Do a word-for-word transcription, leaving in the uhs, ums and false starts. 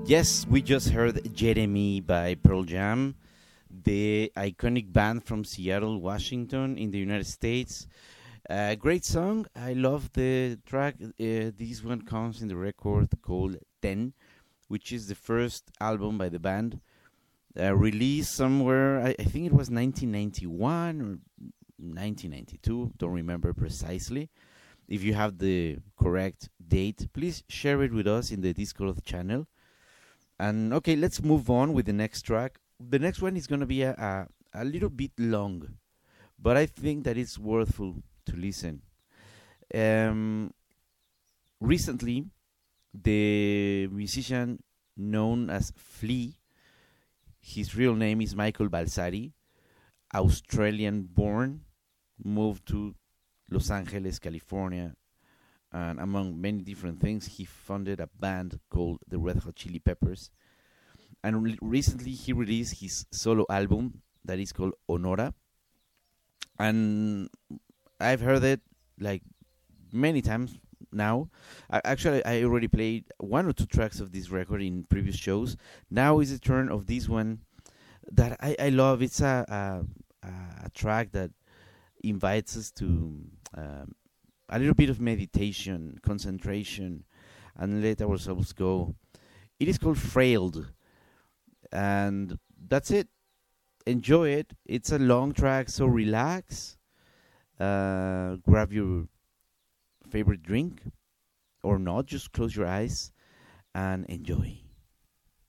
Yes, we just heard Jeremy by Pearl Jam, the iconic band from Seattle, Washington, in the United States. Uh, great song. I love the track. Uh, this one comes in the record called ten, which is the first album by the band. Uh, released somewhere, I, I think it was nineteen ninety-one or nineteen ninety-two, don't remember precisely. If you have the correct date, please share it with us in the Discord channel. And okay, let's move on with the next track. The next one is going to be a, a, a little bit long, but I think that it's worthful to listen. Um, recently, the musician known as Flea, his real name is Michael Balsari, Australian born, moved to Los Angeles, California, and among many different things, he founded a band called the Red Hot Chili Peppers. And re- recently, he released his solo album that is called Honora. And I've heard it like many times now. I, actually, I already played one or two tracks of this record in previous shows. Now is the turn of this one that I, I love. It's a, a, a track that invites us to um, a little bit of meditation, concentration, and let ourselves go. It is called Frailed, and that's it. Enjoy it. It's a long track, so relax. Uh, grab your favorite drink, or not, just close your eyes and enjoy.